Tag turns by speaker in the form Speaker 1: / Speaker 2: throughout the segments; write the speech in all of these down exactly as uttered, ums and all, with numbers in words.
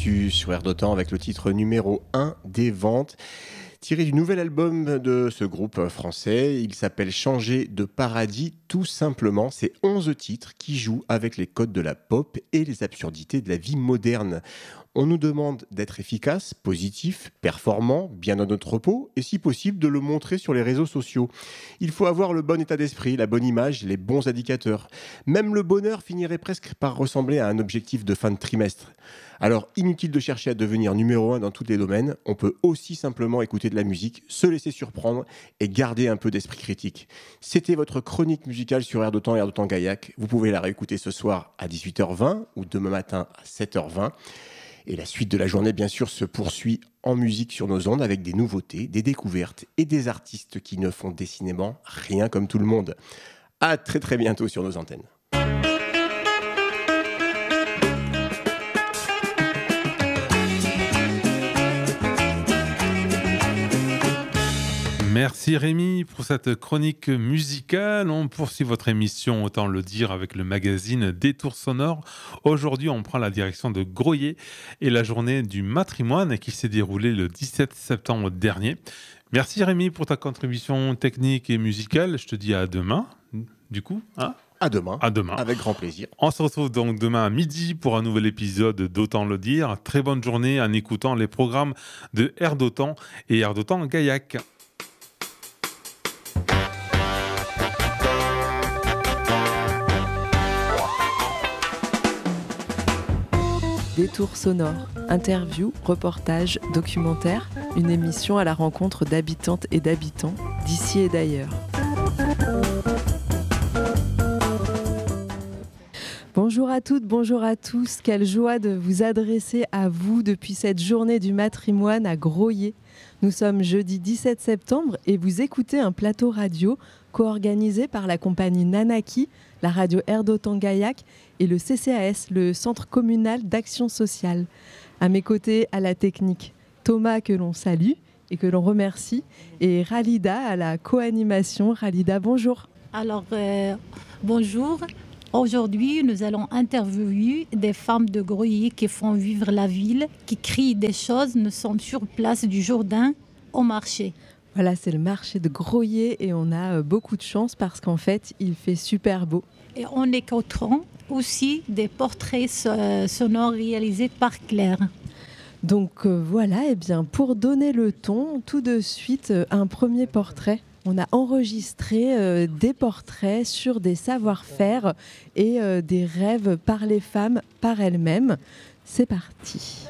Speaker 1: Actu sur Air d'Otan avec le titre numéro un des ventes, tiré du nouvel album de ce groupe français. Il s'appelle Changer de paradis, tout simplement. C'est onze titres qui jouent avec les codes de la pop et les absurdités de la vie moderne. On nous demande d'être efficace, positif, performant, bien dans notre repos et si possible de le montrer sur les réseaux sociaux. Il faut avoir le bon état d'esprit, la bonne image, les bons indicateurs. Même le bonheur finirait presque par ressembler à un objectif de fin de trimestre. Alors inutile de chercher à devenir numéro un dans tous les domaines, on peut aussi simplement écouter de la musique, se laisser surprendre et garder un peu d'esprit critique. C'était votre chronique musicale sur Air d'Otan et Air d'Otan Gaillac. Vous pouvez la réécouter ce soir à dix-huit heures vingt ou demain matin à sept heures vingt. Et la suite de la journée, bien sûr, se poursuit en musique sur nos ondes avec des nouveautés, des découvertes et des artistes qui ne font décidément rien comme tout le monde. À très très bientôt sur nos antennes.
Speaker 2: Merci Rémi pour cette chronique musicale. On poursuit votre émission, autant le dire, avec le magazine Détour sonore. Aujourd'hui, on prend la direction de Groyers et la journée du matrimoine qui s'est déroulée le dix-sept septembre dernier. Merci Rémi pour ta contribution technique et musicale. Je te dis à demain, du coup. Hein
Speaker 1: À demain.
Speaker 2: À demain.
Speaker 1: Avec grand plaisir.
Speaker 2: On se retrouve donc demain à midi pour un nouvel épisode d'Autant le dire. Très bonne journée en écoutant les programmes de Air d'Otan et Air d'Otan Gaillac.
Speaker 3: Détour sonore, interview, reportage, documentaire, une émission à la rencontre d'habitantes et d'habitants d'ici et d'ailleurs. Bonjour à toutes, bonjour à tous. Quelle joie de vous adresser à vous depuis cette journée du matrimoine à Groyers. Nous sommes jeudi dix-sept septembre et vous écoutez un plateau radio co-organisé par la compagnie Nanaki, la radio Air d'Otan Gaillac et le C C A S, le Centre communal d'action sociale. À mes côtés, à la technique, Thomas que l'on salue et que l'on remercie et Ralida à la co-animation. Ralida, bonjour.
Speaker 4: Alors, euh, bonjour. Aujourd'hui, nous allons interviewer des femmes de Groyers qui font vivre la ville, qui crient des choses. Nous sommes sur place du Jourdain au marché.
Speaker 3: Voilà, c'est le marché de Groyers et on a beaucoup de chance parce qu'en fait, il fait super beau.
Speaker 4: Et on écoutera aussi des portraits sonores réalisés par Claire.
Speaker 3: Donc euh, voilà, et bien pour donner le ton, tout de suite, euh, un premier portrait. On a enregistré euh, des portraits sur des savoir-faire et euh, des rêves par les femmes, par elles-mêmes. C'est parti.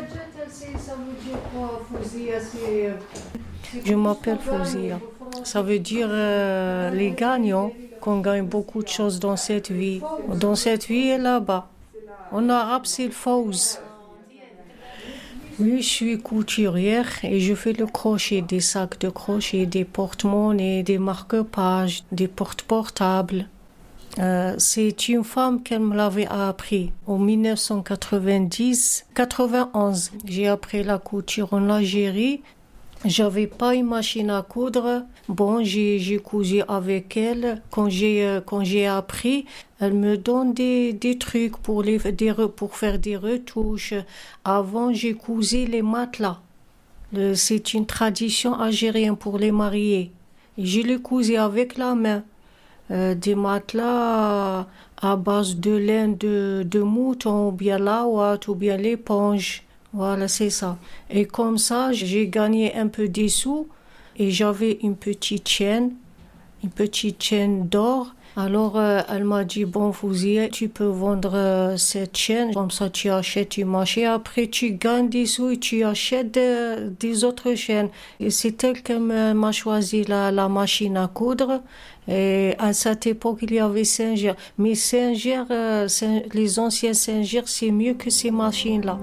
Speaker 5: Je m'appelle Fouzia. Ça veut dire euh, les gagnants, qu'on gagne beaucoup de choses dans cette vie. Dans cette vie et là-bas. En arabe, c'est le Fouz. Oui, je suis couturière et je fais le crochet, des sacs de crochet, des porte-monnaies, des marque-pages, des porte-portables. Euh, c'est une femme qui me l'avait appris en dix-neuf cent quatre-vingt-dix quatre-vingt-onze. J'ai appris la couture en Algérie. J'avais pas une machine à coudre. Bon, j'ai, j'ai cousu avec elle. Quand j'ai, euh, quand j'ai appris, elle me donne des, des trucs pour, les, des, pour faire des retouches. Avant, j'ai cousu les matelas. Le, c'est une tradition algérienne pour les mariés. Et je les cousu avec la main. Euh, des matelas à base de laine de, de mouton, ou bien la ouate, ou bien l'éponge. Voilà, c'est ça. Et comme ça, j'ai gagné un peu des sous et j'avais une petite chaîne, une petite chaîne d'or. Alors, euh, elle m'a dit, bon, Fouzia, tu peux vendre euh, cette chaîne. Comme ça, tu achètes une machine. Après, tu gagnes des sous et tu achètes de, des autres chaînes. Et c'est elle qui m'a choisi la, la machine à coudre. Et à cette époque, il y avait Singer. Mais Singer, euh, les anciens Singer, c'est mieux que ces machines-là.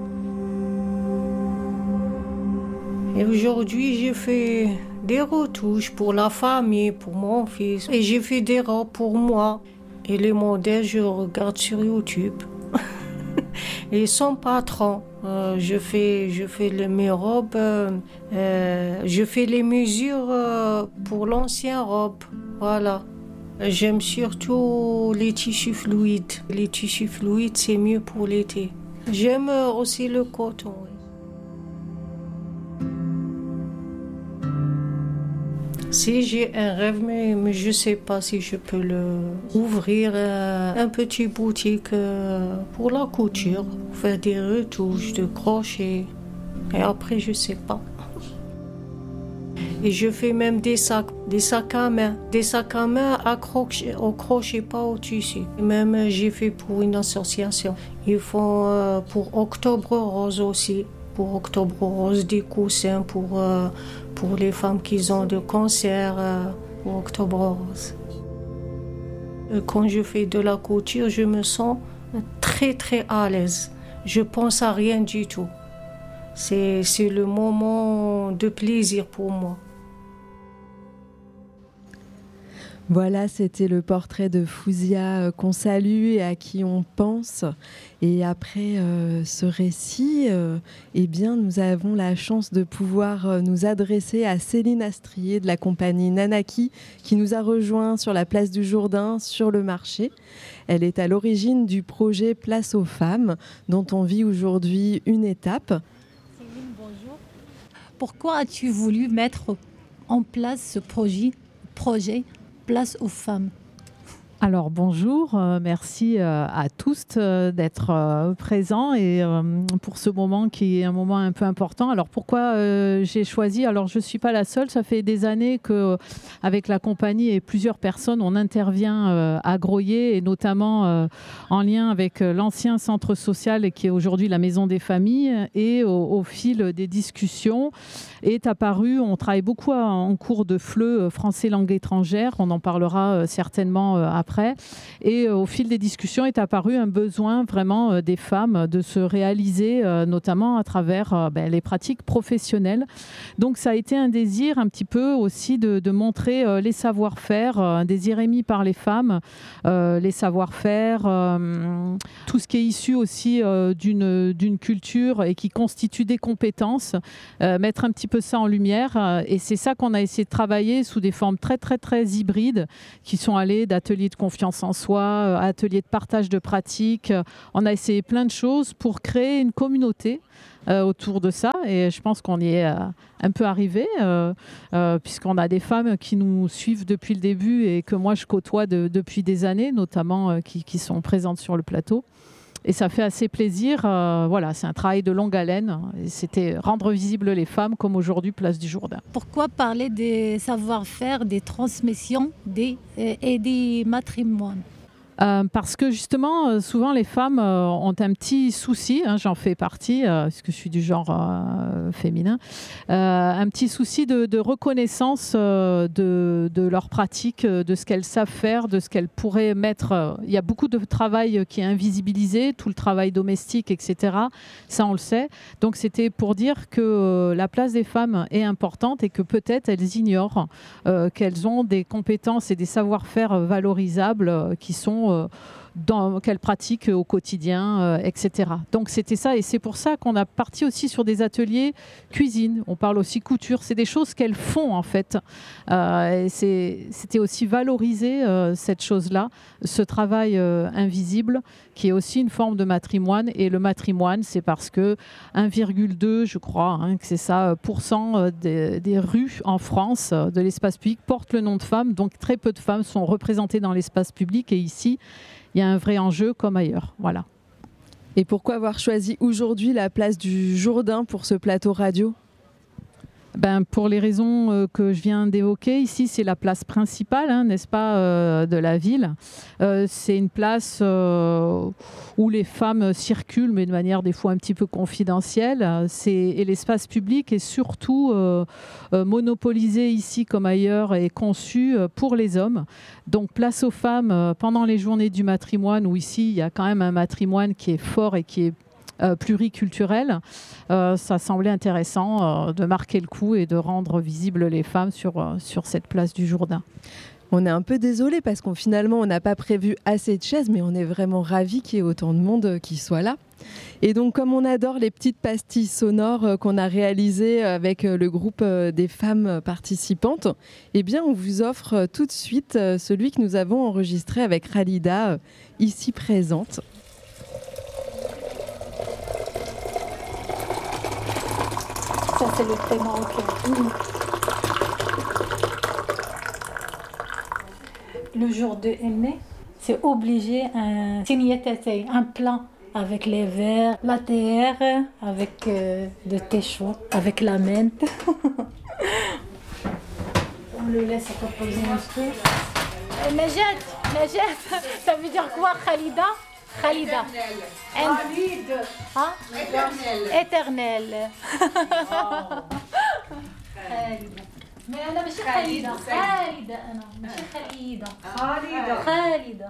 Speaker 5: Et aujourd'hui, j'ai fait des retouches pour la famille, pour mon fils. Et j'ai fait des robes pour moi. Et les modèles, je regarde sur YouTube. Et son patron, euh, je fais, je fais le, mes robes, euh, euh, je fais les mesures euh, pour l'ancienne robe. Voilà. J'aime surtout les tissus fluides. Les tissus fluides, c'est mieux pour l'été. J'aime aussi le coton. Oui. Si j'ai un rêve, mais, mais je ne sais pas si je peux le ouvrir euh, un petit boutique euh, pour la couture, faire des retouches de crochet. Et après, je ne sais pas. Et je fais même des sacs, des sacs à main, des sacs à main à crochet, au crochet, pas au tissu. Et même j'ai fait pour une association. Ils font euh, pour Octobre Rose aussi. Pour Octobre Rose, des coussins pour, euh, pour les femmes qui ont des cancers euh, pour Octobre Rose. Et quand je fais de la couture, je me sens très très à l'aise. Je pense à rien du tout. C'est, c'est le moment de plaisir pour moi.
Speaker 3: Voilà, c'était le portrait de Fouzia euh, qu'on salue et à qui on pense. Et après euh, ce récit, euh, eh bien, nous avons la chance de pouvoir euh, nous adresser à Céline Astrier de la compagnie Nanaki qui nous a rejoints sur la place du Jourdain, sur le marché. Elle est à l'origine du projet Place aux femmes, dont on vit aujourd'hui une étape.
Speaker 4: Céline, bonjour. Pourquoi as-tu voulu mettre en place ce projet, projet Place aux femmes?
Speaker 6: Alors bonjour, euh, merci euh, à tous euh, d'être euh, présents et euh, pour ce moment qui est un moment un peu important. Alors pourquoi euh, j'ai choisi? Alors je ne suis pas la seule, ça fait des années qu'avec la compagnie et plusieurs personnes, on intervient euh, à Groyer et notamment euh, en lien avec l'ancien centre social qui est aujourd'hui la Maison des Familles et au, au fil des discussions est apparu, on travaille beaucoup en cours de F L E français langue étrangère, on en parlera euh, certainement euh, après. Après. Et euh, au fil des discussions est apparu un besoin vraiment euh, des femmes de se réaliser, euh, notamment à travers euh, ben, les pratiques professionnelles. Donc ça a été un désir un petit peu aussi de, de montrer euh, les savoir-faire, euh, un désir émis par les femmes, euh, les savoir-faire, euh, tout ce qui est issu aussi euh, d'une, d'une culture et qui constitue des compétences, euh, mettre un petit peu ça en lumière. Euh, et c'est ça qu'on a essayé de travailler sous des formes très très très hybrides qui sont allées d'ateliers de confiance en soi, ateliers de partage de pratiques. On a essayé plein de choses pour créer une communauté euh, autour de ça et je pense qu'on y est euh, un peu arrivé euh, euh, puisqu'on a des femmes qui nous suivent depuis le début et que moi je côtoie de, depuis des années, notamment euh, qui, qui sont présentes sur le plateau. Et ça fait assez plaisir. Euh, voilà, c'est un travail de longue haleine. Et c'était rendre visibles les femmes comme aujourd'hui, place du Jourdain.
Speaker 4: Pourquoi parler des savoir-faire, des transmissions des, et des matrimoines?
Speaker 6: Euh, parce que justement, euh, souvent les femmes euh, ont un petit souci, hein, j'en fais partie, euh, parce que je suis du genre euh, féminin, euh, un petit souci de, de reconnaissance euh, de, de leur pratique, de ce qu'elles savent faire, de ce qu'elles pourraient mettre. Euh, il y a beaucoup de travail qui est invisibilisé, tout le travail domestique, et cetera. Ça, on le sait. Donc c'était pour dire que euh, la place des femmes est importante et que peut-être elles ignorent euh, qu'elles ont des compétences et des savoir-faire valorisables euh, qui sont dans qu'elles pratiquent au quotidien, euh, et cetera. Donc c'était ça et c'est pour ça qu'on a parti aussi sur des ateliers cuisine, on parle aussi couture, c'est des choses qu'elles font en fait. Euh, et c'est, c'était aussi valoriser euh, cette chose-là, ce travail euh, invisible qui est aussi une forme de matrimoine et le matrimoine c'est parce que un virgule deux je crois, hein, que c'est ça, pour cent des, des rues en France, de l'espace public portent le nom de femmes, donc très peu de femmes sont représentées dans l'espace public et ici il y a un vrai enjeu comme ailleurs. Voilà.
Speaker 3: Et pourquoi avoir choisi aujourd'hui la place du Jourdain pour ce plateau radio ?
Speaker 6: Ben, pour les raisons euh, que je viens d'évoquer, ici c'est la place principale, hein, n'est-ce pas, euh, de la ville. Euh, c'est une place euh, où les femmes circulent, mais de manière des fois un petit peu confidentielle. C'est, et l'espace public est surtout euh, euh, monopolisé ici comme ailleurs et conçu euh, pour les hommes. Donc place aux femmes euh, pendant les journées du matrimoine, où ici il y a quand même un matrimoine qui est fort et qui est Euh, pluriculturel, euh, ça semblait intéressant euh, de marquer le coup et de rendre visibles les femmes sur, euh, sur cette place du Jourdain.
Speaker 3: On est un peu désolé parce qu'on finalement on n'a pas prévu assez de chaises, mais on est vraiment ravis qu'il y ait autant de monde qui soit là. Et donc comme on adore les petites pastilles sonores qu'on a réalisées avec le groupe des femmes participantes, eh bien on vous offre tout de suite celui que nous avons enregistré avec Khalida ici présente.
Speaker 4: c'est le thé marocain. Mm. Le jour de Henné, c'est obligé un signété, un plat avec les verres, la terre, avec euh, de thé chaud, avec la menthe. On le laisse reposer un peu. Najat, Najat, ça veut dire quoi, Khalida? Khalida. Khalid. Hein? Éternel. Éternel. Khalida. Mais أنا مش خالدة. خالدة أنا مش خالدة. خالدة.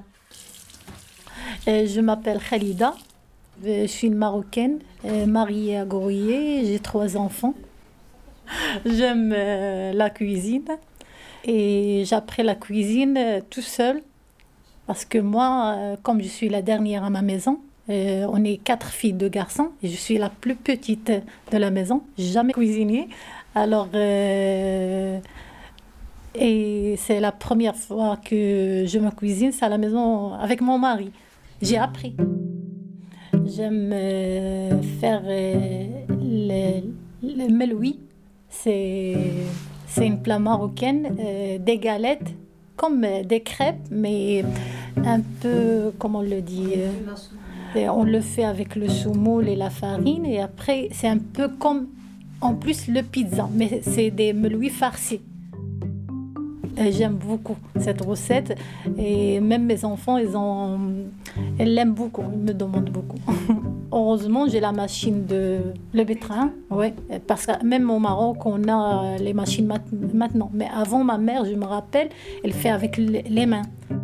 Speaker 4: Je m'appelle Khalida. Je suis une Marocaine, mariée à Groyer. J'ai trois enfants. J'aime la cuisine et j'apprends la cuisine tout seul. Parce que moi, comme je suis la dernière à ma maison, euh, on est quatre filles, deux garçons, et je suis la plus petite de la maison. J'ai jamais cuisiné. Alors, euh, et c'est la première fois que je me cuisine, c'est à la maison avec mon mari. J'ai appris. J'aime euh, faire euh, le, le meloui. C'est, c'est une plat marocaine, euh, des galettes, comme des crêpes, mais un peu, comment on le dit, euh, on le fait avec le semoule et la farine, et après c'est un peu comme, en plus, le pizza, mais c'est des melouis farcis. Et j'aime beaucoup cette recette, et même mes enfants, ils ont, ils l'aiment beaucoup, ils me demandent beaucoup. Heureusement, j'ai la machine de le pétrin, ouais, parce que même au Maroc, on a les machines mat- maintenant. Mais avant, ma mère, je me rappelle, elle fait avec les mains.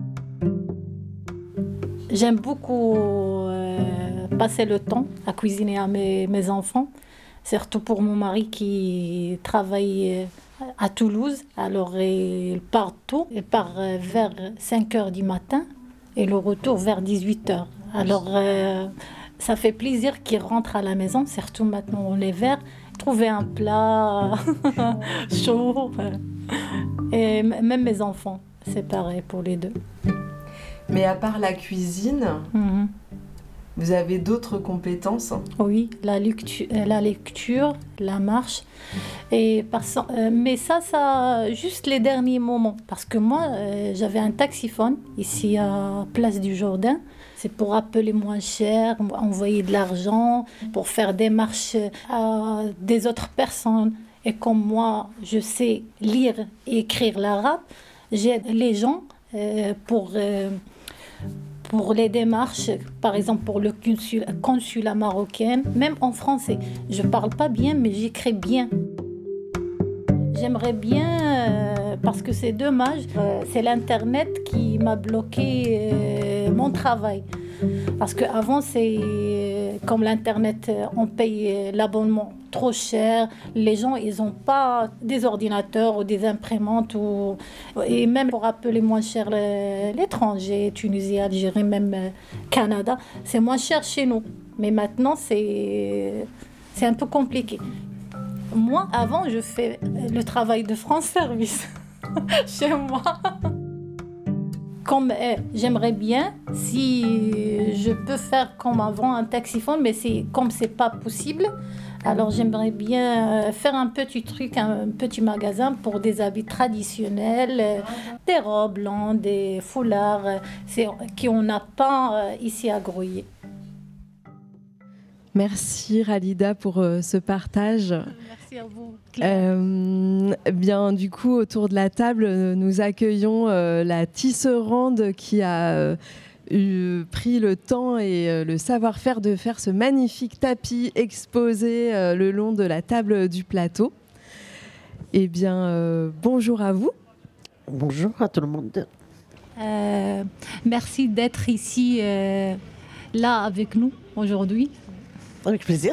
Speaker 4: J'aime beaucoup euh, passer le temps à cuisiner à mes, mes enfants, surtout pour mon mari qui travaille à Toulouse. Alors, il part tôt, il part vers cinq heures du matin et le retour vers dix-huit heures. Alors, euh, ça fait plaisir qu'il rentre à la maison, surtout maintenant l'hiver, trouver un plat chaud. Et même mes enfants, c'est pareil pour les deux.
Speaker 7: Mais à part la cuisine,
Speaker 4: Mm-hmm.
Speaker 7: vous avez d'autres compétences?
Speaker 4: Oui, la lecture, la lecture, la marche. Et par, euh, mais ça, ça, juste les derniers moments. Parce que moi, euh, j'avais un taxiphone ici à Place du Jourdain. C'est pour appeler moins cher, envoyer de l'argent, pour faire des marches à des autres personnes. Et comme moi, je sais lire et écrire l'arabe, j'aide les gens euh, pour... Euh, pour les démarches, par exemple pour le consulat, consulat marocain, même en français. Je ne parle pas bien, mais j'écris bien. J'aimerais bien, euh, parce que c'est dommage, euh, c'est l'Internet qui m'a bloqué euh, mon travail. Parce qu'avant, c'est euh, comme l'Internet, euh, on paye euh, l'abonnement trop cher. Les gens, ils n'ont pas des ordinateurs ou des imprimantes. Ou, et même pour appeler moins cher euh, l'étranger, Tunisie, Algérie, même euh, Canada, c'est moins cher chez nous. Mais maintenant, c'est, c'est un peu compliqué. Moi, avant, je fais le travail de France Service chez moi. Comme eh, j'aimerais bien, si je peux faire comme avant un taxiphone, mais c'est, comme c'est pas possible, alors j'aimerais bien faire un petit truc, un petit magasin pour des habits traditionnels, des robes blanches, des foulards, c'est, qu'on n'a pas ici à Groyer.
Speaker 3: Merci Khalida pour euh, ce partage.
Speaker 4: Merci à vous.
Speaker 3: Euh, bien, du coup, autour de la table, nous accueillons euh, la tisserande qui a euh, eu, pris le temps et euh, le savoir-faire de faire ce magnifique tapis exposé euh, le long de la table du plateau. Eh bien, euh, bonjour à vous.
Speaker 8: Bonjour à tout le monde.
Speaker 4: Euh, merci d'être ici, euh, là avec nous aujourd'hui.
Speaker 8: Avec plaisir.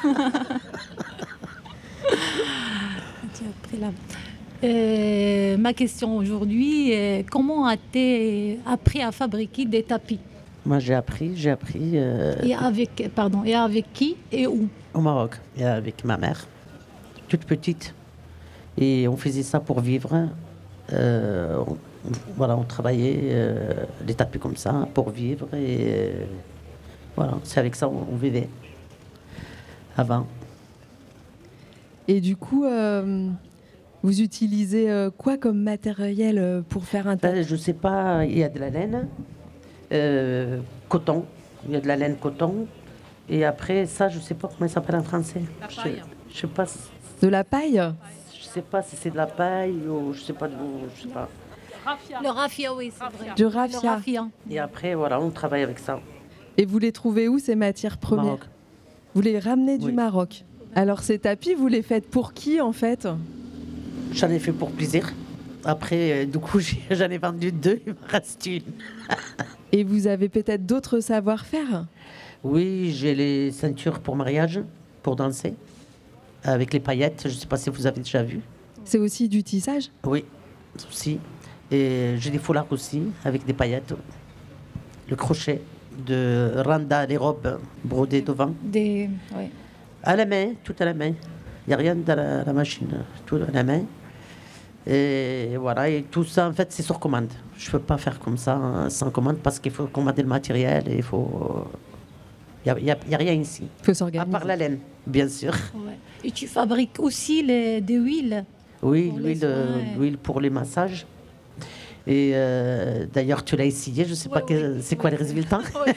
Speaker 4: Euh, ma question aujourd'hui, euh, comment as-tu appris à fabriquer des tapis?
Speaker 8: Moi, j'ai appris, j'ai appris euh,
Speaker 4: Et avec, pardon, et avec qui et où?
Speaker 8: au Maroc, et avec ma mère, toute petite. Et on faisait ça pour vivre. Euh, on, voilà, on travaillait euh, des tapis comme ça pour vivre. Et euh, voilà, c'est avec ça qu'on on vivait avant.
Speaker 3: Et du coup, euh, vous utilisez euh, quoi comme matériel euh, pour faire un tapis?
Speaker 8: Ben, je sais pas, il y a de la laine, euh, coton, il y a de la laine coton. Et après, ça, je sais pas comment ça s'appelle en français.
Speaker 6: La
Speaker 8: Je,
Speaker 6: paille.
Speaker 8: je sais pas, si-
Speaker 3: De la paille?
Speaker 8: je sais pas si c'est de la paille ou je sais pas, de- je sais pas.
Speaker 6: Raffia.
Speaker 4: Le raffia, oui, c'est vrai.
Speaker 3: Du
Speaker 4: Le
Speaker 3: raffia.
Speaker 4: raffia.
Speaker 8: Et après, voilà, on travaille avec ça.
Speaker 3: Et vous les trouvez où, ces matières premières?
Speaker 8: Maroc.
Speaker 3: Vous les ramenez du
Speaker 8: Oui.
Speaker 3: Maroc. Alors ces tapis, vous les faites pour qui en fait?
Speaker 8: J'en ai fait pour plaisir. Après, euh, du coup, j'ai- j'en ai vendu deux, il me reste une.
Speaker 3: Et vous avez peut-être d'autres savoir-faire?
Speaker 8: Oui, j'ai les ceintures pour mariage, pour danser, avec les paillettes. Je sais pas si vous avez déjà vu.
Speaker 3: C'est aussi du tissage?
Speaker 8: Oui, aussi. Et j'ai des foulards aussi, avec des paillettes. Le crochet de Randa, les robes brodées devant.
Speaker 4: Des, ouais.
Speaker 8: À la main, tout à la main. Il n'y a rien dans la, la machine, tout à la main. Et voilà, et tout ça, en fait, c'est sur commande. Je ne peux pas faire comme ça hein, sans commande parce qu'il faut commander le matériel et il faut. Il n'y a, y a rien ici.
Speaker 3: Il faut
Speaker 8: À
Speaker 3: s'organiser.
Speaker 8: part la laine, bien sûr.
Speaker 4: Ouais. Et tu fabriques aussi les, des huiles.
Speaker 8: Oui,
Speaker 4: Pour les
Speaker 8: l'huile,
Speaker 4: soins,
Speaker 8: euh,
Speaker 4: ouais.
Speaker 8: l'huile pour les massages. Et euh, d'ailleurs, tu l'as essayé, je ne sais pas
Speaker 4: Ouais,
Speaker 8: que-
Speaker 4: oui,
Speaker 8: c'est quoi
Speaker 4: oui.
Speaker 8: le résultat.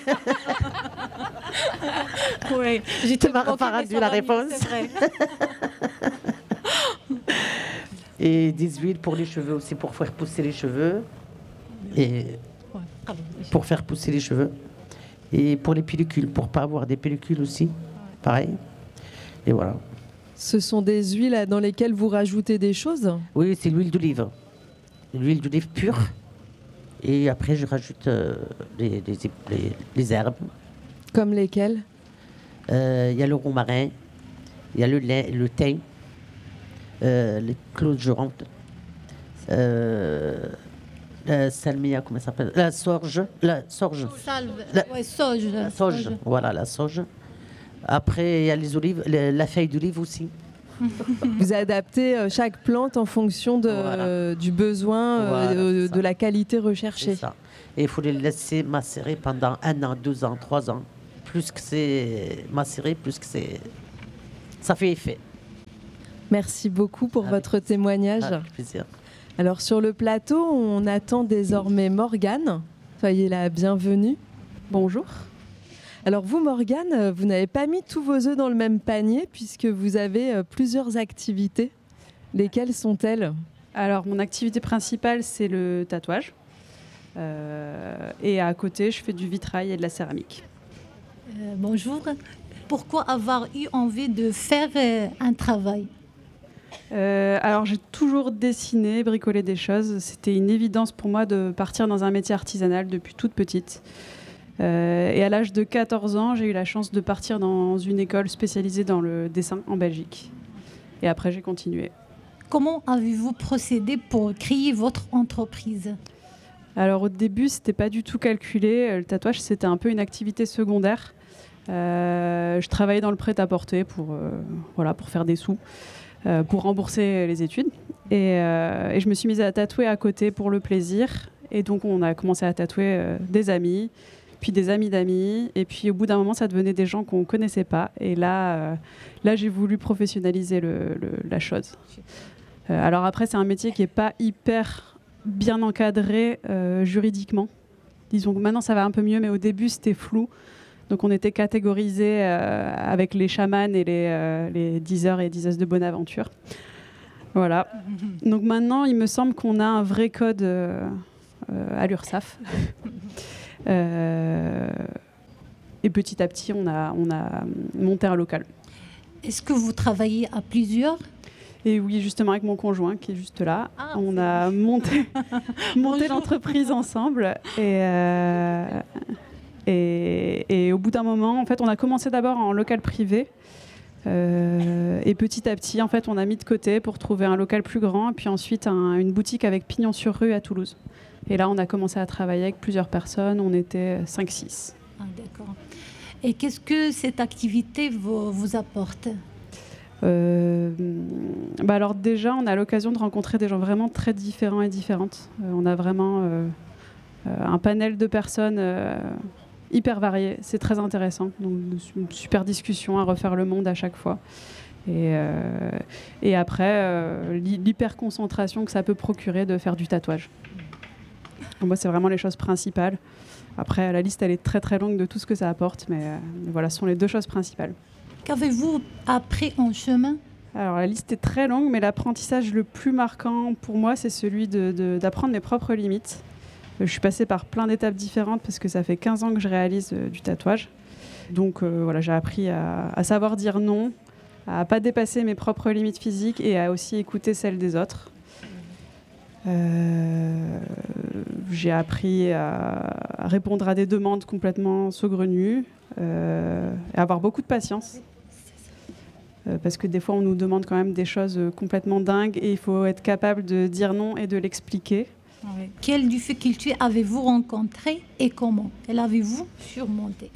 Speaker 4: Oui,
Speaker 8: Tu m'as pas rendu la réponse.
Speaker 4: C'est vrai.
Speaker 8: Et des huiles pour les cheveux aussi, pour faire pousser les cheveux. Et
Speaker 4: Ouais, bravo.
Speaker 8: pour faire pousser les cheveux. Et pour les pellicules, pour pas avoir des pellicules aussi. Pareil. Et voilà.
Speaker 3: Ce sont des huiles dans lesquelles vous rajoutez des choses?
Speaker 8: Oui, c'est l'huile d'olive. L'huile d'olive pure. Et après, je rajoute euh, les, les- les- les herbes.
Speaker 3: Comme lesquelles?
Speaker 8: Euh, Il y a le romarin, il y a le lait, le thym, euh, les clous de Geronte, euh, la salmia, comment ça s'appelle? La sorge, la sorge,
Speaker 4: Salve.
Speaker 8: La-
Speaker 4: Ouais, sauge.
Speaker 8: la sauge, voilà, la sauge. Après, il y a les olives, le- la feuille d'olive aussi.
Speaker 3: Vous adaptez euh, chaque plante en fonction de,
Speaker 8: Voilà.
Speaker 3: euh, du besoin, euh,
Speaker 8: Voilà,
Speaker 3: de,
Speaker 8: c'est ça.
Speaker 3: de la qualité
Speaker 8: C'est
Speaker 3: recherchée.
Speaker 8: ça. Et il faut les laisser macérer pendant un an, deux ans, trois ans. Plus que c'est macéré, plus que c'est... Ça fait effet.
Speaker 3: Merci beaucoup pour
Speaker 8: Avec-
Speaker 3: votre témoignage.
Speaker 8: Avec plaisir.
Speaker 3: Alors sur le plateau, on attend désormais Morgane. Soyez la bienvenue.
Speaker 9: Bonjour.
Speaker 3: Alors vous, Morgane, euh, vous n'avez pas mis tous vos œufs dans le même panier puisque vous avez euh, plusieurs activités. Lesquelles sont-elles?
Speaker 9: Alors, mon activité principale, c'est le tatouage. Euh, et à côté, je fais du vitrail et de la céramique.
Speaker 4: Euh, bonjour. Pourquoi avoir eu envie de faire euh, un travail?
Speaker 9: Euh, alors, j'ai toujours dessiné, bricolé des choses. C'était une évidence pour moi de partir dans un métier artisanal depuis toute petite. Euh, et à l'âge de quatorze ans, j'ai eu la chance de partir dans une école spécialisée dans le dessin en Belgique. Et après, j'ai continué.
Speaker 4: Comment avez-vous procédé pour créer votre entreprise?
Speaker 9: Alors au début, c'était pas du tout calculé. Euh, Le tatouage, c'était un peu une activité secondaire. Euh, je travaillais dans le prêt-à-porter pour, euh, voilà, pour faire des sous, euh, pour rembourser les études. Et, euh, et je me suis mise à tatouer à côté pour le plaisir. Et donc on a commencé à tatouer euh, des amis, puis des amis d'amis. Et puis au bout d'un moment, ça devenait des gens qu'on connaissait pas. Et là, euh, là j'ai voulu professionnaliser le- le- la chose. Euh, alors après, c'est un métier qui n'est pas hyper bien encadré euh, juridiquement. Disons que maintenant ça va un peu mieux, mais au début c'était flou. Donc on était catégorisé euh, avec les chamans et les, euh, les diseurs et diseuses de Bonaventure. Voilà. Donc maintenant, il me semble qu'on a un vrai code euh, euh, à l'URSSAF. Euh, et petit à petit, on a, on a monté un local.
Speaker 4: Est-ce que vous travaillez à plusieurs?
Speaker 9: Et oui, justement, avec mon conjoint qui est juste là,
Speaker 4: Ah,
Speaker 9: on
Speaker 4: c'est
Speaker 9: a monté, monté
Speaker 4: Bonjour.
Speaker 9: l'entreprise ensemble. Et, euh, et, et au bout d'un moment, en fait, on a commencé d'abord en local privé. Euh, et petit à petit, en fait, on a mis de côté pour trouver un local plus grand. Et puis ensuite, un- une boutique avec pignon sur rue à Toulouse. Et là, on a commencé à travailler avec plusieurs personnes. On était cinq six.
Speaker 4: Ah, d'accord. Et qu'est-ce que cette activité vous, vous apporte?
Speaker 9: Euh, bah alors déjà, on a l'occasion de rencontrer des gens vraiment très différents et différentes. Euh, on a vraiment euh, euh, un panel de personnes euh, hyper variées. C'est très intéressant. Donc, une super discussion à refaire le monde à chaque fois. Et, euh, et après, euh, l'hyperconcentration que ça peut procurer de faire du tatouage. Donc moi, c'est vraiment les choses principales. Après, la liste, elle est très très longue de tout ce que ça apporte, mais, euh, mais voilà, ce sont les deux choses principales.
Speaker 4: Qu'avez-vous appris en chemin ?
Speaker 9: Alors, la liste est très longue, mais l'apprentissage le plus marquant pour moi, c'est celui de, de, d'apprendre mes propres limites. Euh, je suis passée par plein d'étapes différentes parce que ça fait quinze ans que je réalise euh, du tatouage. Donc euh, voilà, j'ai appris à, à savoir dire non, à ne pas dépasser mes propres limites physiques et à aussi écouter celles des autres. Euh, j'ai appris à, à répondre à des demandes complètement saugrenues, euh, et à avoir beaucoup de patience. Euh, parce que des fois, on nous demande quand même des choses complètement dingues et il faut être capable de dire non et de l'expliquer.
Speaker 4: Oui. Quelles difficultés avez-vous rencontrées et comment? Et l'avez-vous surmontées?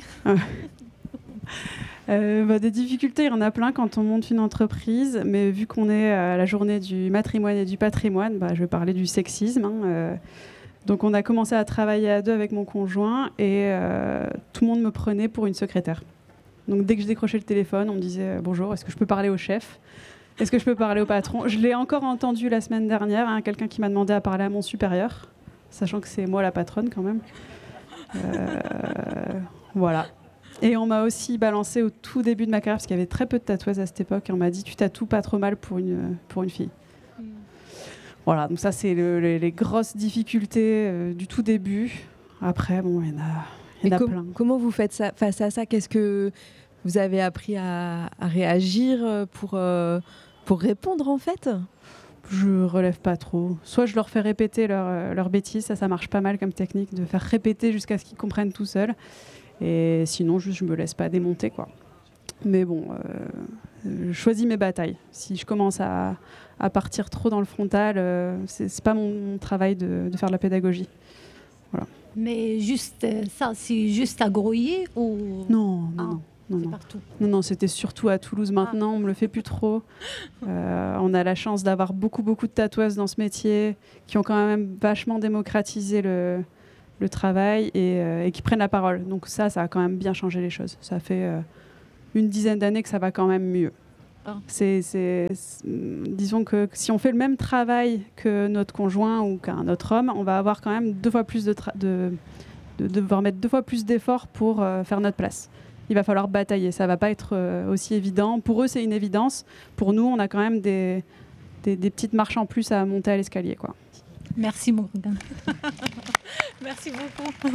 Speaker 9: Euh, bah, des difficultés, il y en a plein quand on monte une entreprise, mais vu qu'on est à la journée du matrimoine et du patrimoine, bah, je vais parler du sexisme. Hein, euh, donc on a commencé à travailler à deux avec mon conjoint et euh, tout le monde me prenait pour une secrétaire. Donc dès que je décrochais le téléphone, on me disait euh, « Bonjour, est-ce que je peux parler au chef ? Est-ce que je peux parler au patron ?» Je l'ai encore entendu la semaine dernière, hein, quelqu'un qui m'a demandé à parler à mon supérieur, sachant que c'est moi la patronne quand même. Euh, voilà. Et on m'a aussi balancé au tout début de ma carrière, parce qu'il y avait très peu de tatoueuses à cette époque, et on m'a dit « tu tatoues pas trop mal pour une, pour une fille mm. ». Voilà, donc ça c'est le, les, les grosses difficultés euh, du tout début. Après, bon, il y en a, il y en a
Speaker 3: com-
Speaker 9: plein.
Speaker 3: Comment vous faites ça, face à ça? Qu'est-ce que vous avez appris à, à réagir pour, euh, pour répondre en fait?
Speaker 9: Je relève pas trop. Soit je leur fais répéter leurs leur bêtises, ça, ça marche pas mal comme technique, de faire répéter jusqu'à ce qu'ils comprennent tout seuls. Et sinon, juste, je me laisse pas démonter, quoi. Mais bon, euh, je choisis mes batailles. Si je commence à, à partir trop dans le frontal, euh, c'est, c'est pas mon, mon travail de, de faire de la pédagogie. Voilà.
Speaker 4: Mais juste ça, c'est juste à Groyer ou...
Speaker 9: Non, non,
Speaker 4: ah,
Speaker 9: non. Non,
Speaker 4: c'est
Speaker 9: non.
Speaker 4: partout.
Speaker 9: Non, non, c'était surtout à Toulouse. Maintenant, ah. on me le fait plus trop. Euh, on a la chance d'avoir beaucoup, beaucoup de tatoueuses dans ce métier qui ont quand même vachement démocratisé le... le travail et, euh, et qui prennent la parole. Donc ça, ça a quand même bien changé les choses. Ça fait euh, une dizaine d'années que ça va quand même mieux. Oh. C'est, c'est, c'est, disons que si on fait le même travail que notre conjoint ou qu'un autre homme, on va avoir quand même deux fois plus de, tra- de, de, de devoir mettre deux fois plus d'efforts pour euh, faire notre place. Il va falloir batailler. Ça va pas être euh, aussi évident. Pour eux, c'est une évidence. Pour nous, on a quand même des, des, des petites marches en plus à monter à l'escalier, quoi.
Speaker 4: Merci Morgane. Merci beaucoup.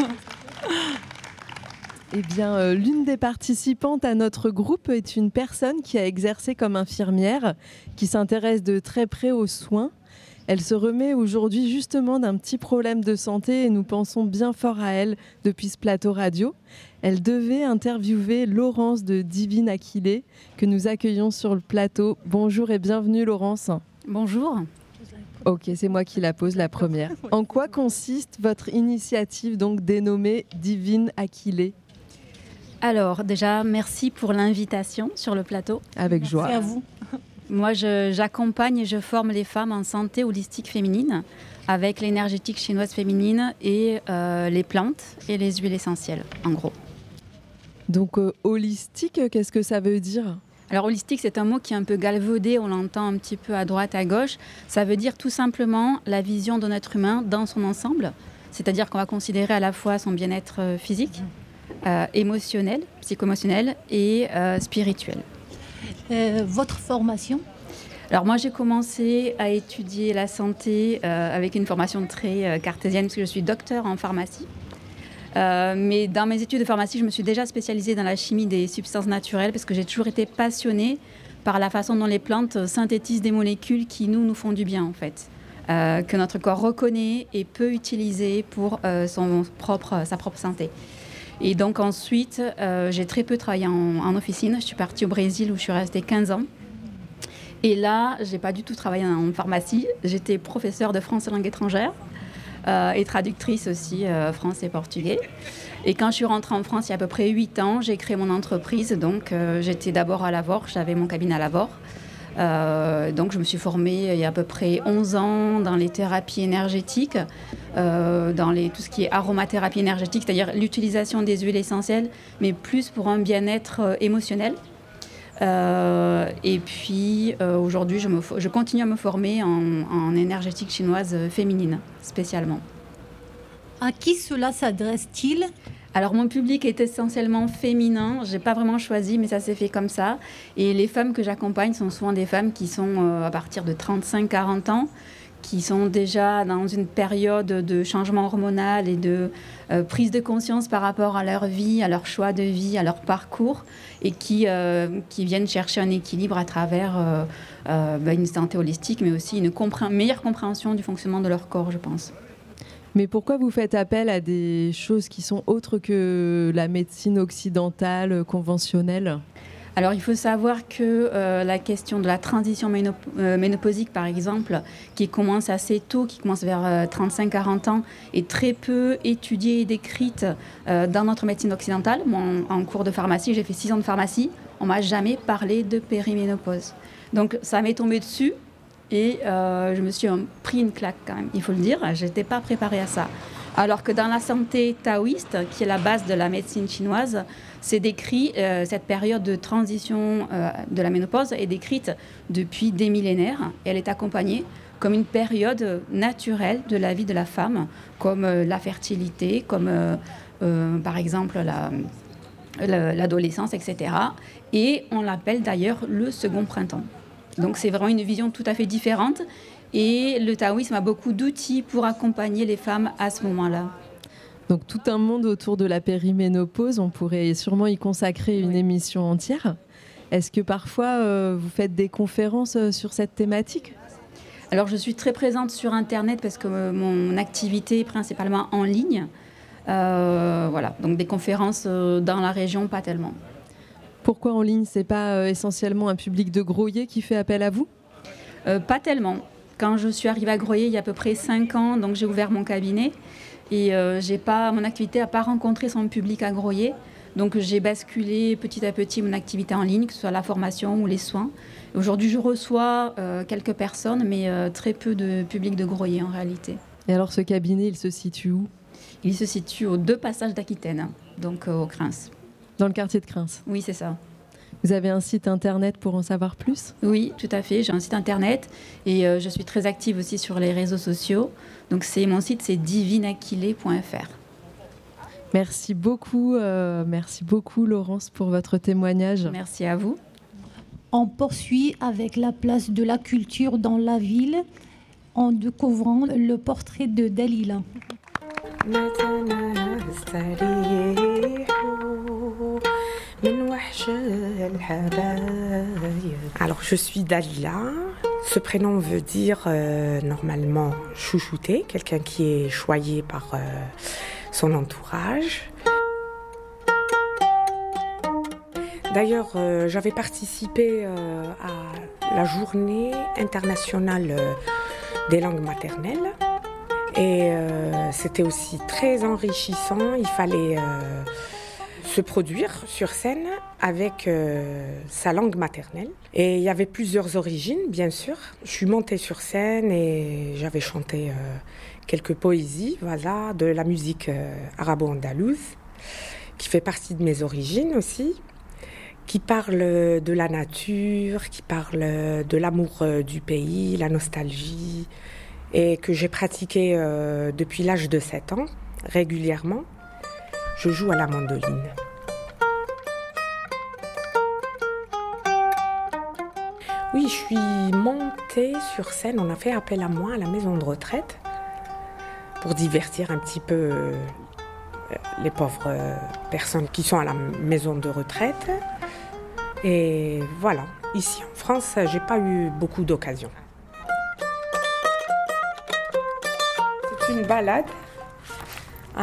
Speaker 3: Eh bien, euh, l'une des participantes à notre groupe est une personne qui a exercé comme infirmière, qui s'intéresse de très près aux soins. Elle se remet aujourd'hui justement d'un petit problème de santé et nous pensons bien fort à elle depuis ce plateau radio. Elle devait interviewer Laurence de Divine Aquilée, que nous accueillons sur le plateau. Bonjour et bienvenue Laurence.
Speaker 10: Bonjour.
Speaker 3: Ok, c'est moi qui la pose la première. En quoi consiste votre initiative donc dénommée Divine Aquilée ?
Speaker 10: Alors déjà, merci pour l'invitation sur le plateau.
Speaker 3: Avec
Speaker 10: merci
Speaker 3: joie.
Speaker 10: À vous. Moi, je, j'accompagne et je forme les femmes en santé holistique féminine avec l'énergétique chinoise féminine et euh, les plantes et les huiles essentielles, en gros.
Speaker 3: Donc euh, holistique, qu'est-ce que ça veut dire ?
Speaker 10: Alors holistique, c'est un mot qui est un peu galvaudé, on l'entend un petit peu à droite, à gauche. Ça veut dire tout simplement la vision de notre humain dans son ensemble. C'est-à-dire qu'on va considérer à la fois son bien-être physique, euh, émotionnel, psycho-émotionnel et euh, spirituel.
Speaker 4: Euh, votre formation ?
Speaker 10: Alors moi, j'ai commencé à étudier la santé euh, avec une formation très euh, cartésienne parce que je suis docteur en pharmacie. Euh, mais dans mes études de pharmacie, je me suis déjà spécialisée dans la chimie des substances naturelles parce que j'ai toujours été passionnée par la façon dont les plantes synthétisent des molécules qui nous, nous font du bien en fait, euh, que notre corps reconnaît et peut utiliser pour euh, son propre, sa propre santé. Et donc ensuite, euh, j'ai très peu travaillé en, en officine. Je suis partie au Brésil où je suis restée quinze ans. Et là, je n'ai pas du tout travaillé en pharmacie. J'étais professeure de français langue étrangère. Euh, et traductrice aussi, euh, français et portugais. Et quand je suis rentrée en France il y a à peu près huit ans, j'ai créé mon entreprise. Donc, euh, j'étais d'abord à Lavore, j'avais mon cabinet à Lavore. Euh, donc, je me suis formée il y a à peu près onze ans dans les thérapies énergétiques, euh, dans les, tout ce qui est aromathérapie énergétique, c'est-à-dire l'utilisation des huiles essentielles, mais plus pour un bien-être euh, émotionnel. Euh, et puis euh, aujourd'hui, je, me, je continue à me former en, en énergétique chinoise féminine, spécialement.
Speaker 4: À qui cela s'adresse-t-il ?
Speaker 10: Alors mon public est essentiellement féminin, j'ai pas vraiment choisi mais ça s'est fait comme ça. Et les femmes que j'accompagne sont souvent des femmes qui sont euh, à partir de trente-cinq à quarante ans, qui sont déjà dans une période de changement hormonal et de euh, prise de conscience par rapport à leur vie, à leur choix de vie, à leur parcours, et qui, euh, qui viennent chercher un équilibre à travers euh, euh, bah, une santé holistique, mais aussi une compré- meilleure compréhension du fonctionnement de leur corps, je pense.
Speaker 3: Mais pourquoi vous faites appel à des choses qui sont autres que la médecine occidentale conventionnelle ?
Speaker 10: Alors, il faut savoir que euh, la question de la transition ménop- euh, ménopausique, par exemple, qui commence assez tôt, qui commence vers euh, trente-cinq à quarante ans, est très peu étudiée et décrite euh, dans notre médecine occidentale. Moi, en, en cours de pharmacie, j'ai fait six ans de pharmacie, on m'a jamais parlé de périménopause. Donc, ça m'est tombé dessus. Et euh, je me suis pris une claque quand même, il faut le dire. Je n'étais pas préparée à ça. Alors que dans la santé taoïste, qui est la base de la médecine chinoise, c'est décrit, euh, cette période de transition euh, de la ménopause est décrite depuis des millénaires. Et elle est accompagnée comme une période naturelle de la vie de la femme, comme euh, la fertilité, comme euh, euh, par exemple la, la, l'adolescence, et cetera. Et on l'appelle d'ailleurs le second printemps. Donc c'est vraiment une vision tout à fait différente et le taoïsme a beaucoup d'outils pour accompagner les femmes à ce moment-là.
Speaker 3: Donc tout un monde autour de la périménopause, on pourrait sûrement y consacrer une oui. émission entière. Est-ce que parfois euh, vous faites des conférences euh, sur cette thématique ?
Speaker 10: Alors je suis très présente sur Internet parce que euh, mon activité est principalement en ligne. Euh, voilà, donc des conférences euh, dans la région, pas tellement.
Speaker 3: Pourquoi en ligne ? C'est pas euh, essentiellement un public de Groyer qui fait appel à vous ?
Speaker 10: euh, Pas tellement. Quand je suis arrivée à Groyer il y a à peu près cinq ans, donc j'ai ouvert mon cabinet et euh, j'ai pas, mon activité n'a pas rencontré son public à Groyer. Donc j'ai basculé petit à petit mon activité en ligne, que ce soit la formation ou les soins. Aujourd'hui je reçois euh, quelques personnes, mais euh, très peu de public de Groyer en réalité.
Speaker 3: Et alors ce cabinet, il se situe où ?
Speaker 10: Il se situe aux deux passages d'Aquitaine, donc euh, au Crins.
Speaker 3: Dans le quartier de Crins ?
Speaker 10: Oui, c'est ça.
Speaker 3: Vous avez un site internet pour en savoir plus ?
Speaker 10: Oui, tout à fait. J'ai un site internet et euh, je suis très active aussi sur les réseaux sociaux. Donc c'est, mon site, c'est divine aquilée point f r.
Speaker 3: Merci beaucoup, euh, merci beaucoup Laurence pour votre témoignage.
Speaker 10: Merci à vous.
Speaker 4: On poursuit avec la place de la culture dans la ville en découvrant le portrait de Dalila.
Speaker 11: Alors je suis Dalila. Ce prénom veut dire euh, normalement chouchouté, quelqu'un qui est choyé par euh, son entourage. D'ailleurs, euh, j'avais participé euh, à la journée internationale euh, des langues maternelles. Et euh, c'était aussi très enrichissant. Il fallait euh, se produire sur scène avec euh, sa langue maternelle. Et il y avait plusieurs origines, bien sûr. Je suis montée sur scène et j'avais chanté euh, quelques poésies, voilà, de la musique euh, arabo-andalouse, qui fait partie de mes origines aussi, qui parle de la nature, qui parle de l'amour du pays, la nostalgie, et que j'ai pratiqué euh, depuis l'âge de sept ans, régulièrement. Je joue à la mandoline. Oui, je suis montée sur scène, on a fait appel à moi à la maison de retraite pour divertir un petit peu euh, les pauvres euh, personnes qui sont à la maison de retraite. Et voilà, ici en France, j'ai pas eu beaucoup d'occasions. C'est une balade